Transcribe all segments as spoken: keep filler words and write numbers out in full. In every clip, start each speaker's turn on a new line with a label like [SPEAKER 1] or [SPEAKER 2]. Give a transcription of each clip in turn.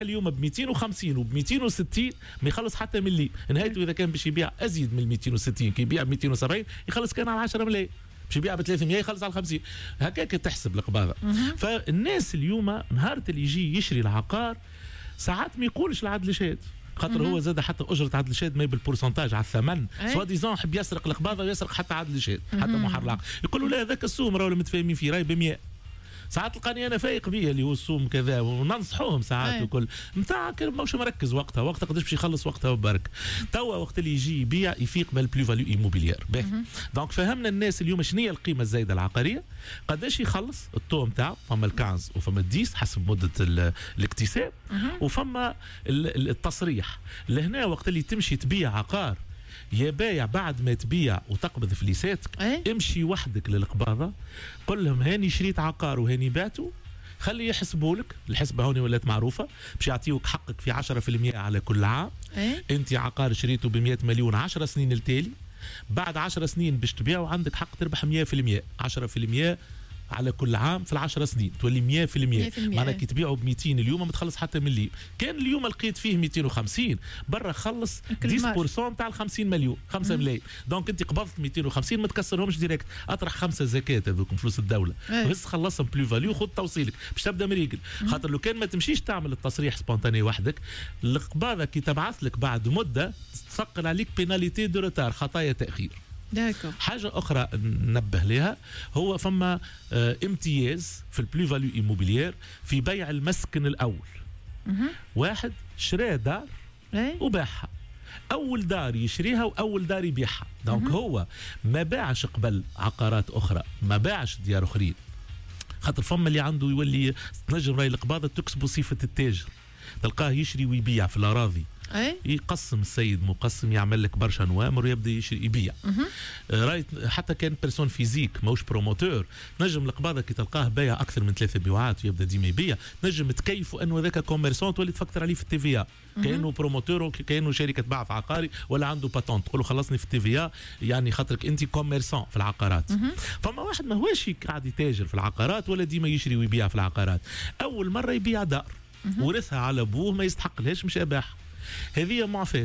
[SPEAKER 1] اليوم ب مئتين وخمسين وب مئتين وستين ما يخلص حتى ملي نهايته. اذا كان باش يبيع ازيد من مئتين وستين كي يبيع ب مئتين وسبعين يخلص كان على عشرة ملايين، باش يبيع ب ثلاثمية يخلص على خمسين. هكاك تحسب القباضه. فالناس اليوم نهار اللي يجي يشري العقار ساعات ما يقولش العدل شهاد، خاطر هو زاد حتى اجره عدل شهاد ما بالبورسنتاج على الثمن، سوا ديزون حب يسرق القباضه ويسرق حتى عدل شهاد حتى محر العقد. يقولوا لا هذاك السوم راهو متفاهمين فيه راهي ب مئة. ساعات تلقاني انا فايق بيه اللي هو السوم كذا وننصحوهم ساعات أي. وكل نتاع ماهوش مركز وقتها وقتها قداش باش يخلص وقتها وبرك توا وقت اللي يجي يبيع يفيق بالبلو فاليو ايموبيليير. دونك فهمنا الناس اليوم شنو هي القيمه الزايده العقاريه، قداش يخلص الطو نتاعو، فما الكانز وفما الديس حسب مده الاكتساب وفما التصريح. لهنا وقت اللي تمشي تبيع عقار يا بايع بعد ما تبيع وتقبض فليساتك أيه؟ امشي وحدك للقباضه قل لهم هاني شريت عقار وهاني بعته، خلي يحسبوا لك الحسبه هوني ولات معروفه باش يعطيوك حقك في عشرة بالمئة على كل عام. أيه؟ انت عقار شريته ب مئة مليون عشر سنين التالي، بعد عشر سنين باش تبيعه عندك حق تربح مئة بالمئة، عشرة بالمئة على كل عام في العشر سنين تولي مئة بالمئة. معناها كي تبيعه ب مئتين اليوم ما تخلص حتى مليم. كان اليوم لقيت فيه مئتين وخمسين برا خلص عشرة بالمئة تاع ال خمسين مليون خمسة ملايين. دونك انت قبضت مئتين وخمسين ما تكسرهمش ديريكت، اطرح خمسه زكاه هذوك فلوس الدوله بس خلصهم بلو فاليو خذ توصيلك باش تبدا مريقل. خاطر لو كان ما تمشيش تعمل التصريح سبونتاني وحدك القباضه كي تبعث لك بعد مده تثقل عليك بيناليتي دو روتار خطايا تاخير. داكو. حاجة أخرى ننبه لها هو فما اه امتياز في البلو فاليو ايموبيليير في بيع المسكن الأول. مه. واحد شرى دار وباعها، أول دار يشريها وأول دار يبيعها. دونك هو ما باعش قبل عقارات أخرى، ما باعش ديار أخرين. خاطر فما اللي عنده يولي تنجم راي القباضة تكسبه صفة التاجر، تلقاه يشري ويبيع في الأراضي. أي؟ يقسم السيد مقسم يعمل لك برشا نوامر ويبدا يشري يبيع. آه رايت حتى كان بيرسون فيزيك ماهوش بروموتور نجم القباضه كي تلقاه بايع اكثر من ثلاثه بيوعات ويبدا ديما يبيع نجم تكيفوا انه ذاك كوميرسون تولي تفكر عليه في التي في كانه بروموتور كانه شركه بعث عقاري ولا عنده باتونت تقول له خلصني في التي في يعني خاطرك انت كوميرسون في العقارات. فما واحد ما هوش قاعد يتاجر في العقارات ولا ديما يشري ويبيع في العقارات، اول مره يبيع دار ورثها على ابوه ما يستحق لهاش مش اباح، هذه معفاة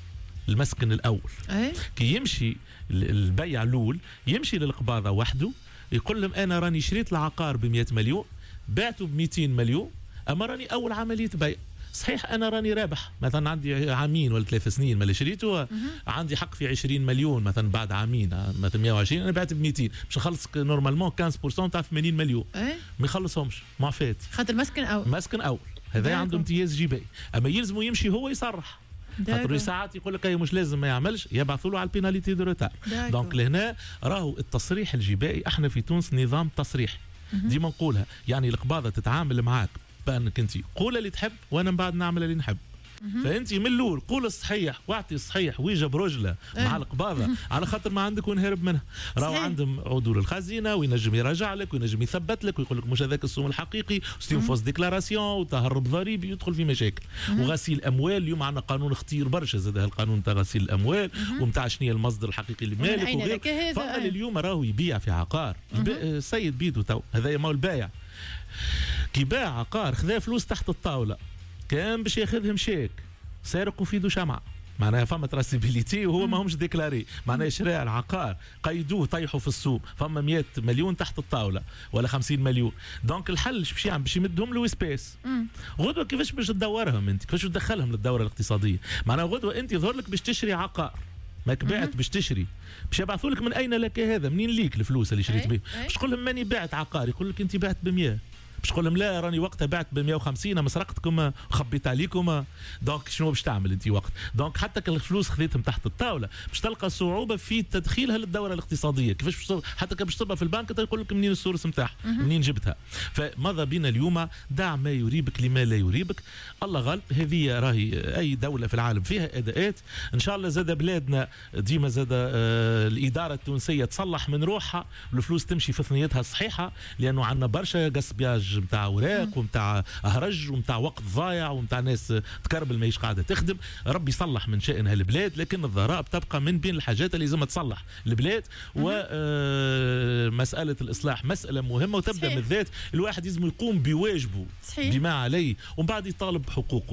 [SPEAKER 1] المسكن الأول. أي؟ كي يمشي البيع الأول يمشي للقباضة وحده يقول لهم أنا راني شريت العقار ب مئة مليون بعته ب مئتين مليون، أما راني أول عملية بيع صحيح أنا راني رابح مثلا عندي عامين ولا ثلاث سنين ما شريته عندي حق في عشرين مليون مثلا بعد عامين مثلا مئة وعشرين أنا بعت ب مئتين باش نخلص نورمالمون خمسة بالمئة تاع ثمانين مليون. أي؟ ما يخلصهمش معفاة خاطر مسكن أول مسكن أول هذا عنده امتياز جبائي. اما يلزمه يمشي هو يصرح خاطر ساعات يقول لك مش لازم ما يعملش يبعثوا له على البيناليتي دو روتار. دونك لهنا راهو التصريح الجبائي احنا في تونس نظام تصريح ديما نقولها يعني القباضه تتعامل معاك بانك انت قول اللي تحب وانا من بعد نعمل اللي نحب. فانت من الاول قول الصحيح واعطي الصحيح ويجا برجله مع القباضه على خاطر ما عندك وين هرب منها. راهو عندهم عدول الخزينه وينجم يراجع لك وينجم يثبت لك ويقول لك مش هذاك السوم الحقيقي ستين فوس ديكلاراسيون وتهرب ضريبي يدخل في مشاكل. وغسيل اموال اليوم عندنا قانون خطير برشا زاد القانون تاع غسيل الاموال ومتاع شنو هي المصدر الحقيقي لمالك وغيره. فما اليوم راهو يبيع في عقار السيد بيدو تو هذا مال البايع كي باع عقار خذا فلوس تحت الطاوله كان باش ياخذهم شيك سارقوا في يدو شمعة معناها فما تراسيبيليتي وهو ما همش ديكلاري معناها شراء العقار قيدوه طيحوا في السوق فما مئة مليون تحت الطاوله ولا خمسين مليون. دونك الحل باش يعمل باش يمدهم له سبيس غدوه كيفاش باش تدورهم انت كيفاش تدخلهم للدوره الاقتصاديه. معناها غدوه انت يظهر لك باش تشري عقار ماك بعت باش تشري باش يبعثوا لك من اين لك هذا منين ليك الفلوس اللي شريت بهم باش تقول لهم ماني بعت عقار يقول لك انت بعت ب مئة باش تقول لهم لا راني وقتها بعت ب مئة وخمسين اما سرقتكم وخبيت عليكم. دونك شنو باش تعمل انت وقت دونك حتى كان الفلوس خذيتهم تحت الطاوله باش تلقى صعوبه في تدخيلها للدوره الاقتصاديه كيفاش باش حتى كان باش تبقى في البنك يقول لك منين السورس نتاعها منين جبتها. فماذا بينا اليوم دع ما يريبك لما لا يريبك الله غالب. هذه راهي اي دوله في العالم فيها اداءات ان شاء الله زاد بلادنا ديما زاد آه الاداره التونسيه تصلح من روحها والفلوس تمشي في ثنيتها الصحيحه لانه عندنا برشا قصبياج هرج نتاع اوراق ونتاع هرج ونتاع وقت ضايع ونتاع ناس تكربل ماهيش قاعده تخدم. ربي يصلح من شأنها البلاد، لكن الضرائب تبقى من بين الحاجات اللي لازم تصلح البلاد. ومساله الاصلاح مساله مهمه، وتبدا من الذات. الواحد لازم يقوم بواجبه بما عليه، ومن بعد يطالب بحقوقه.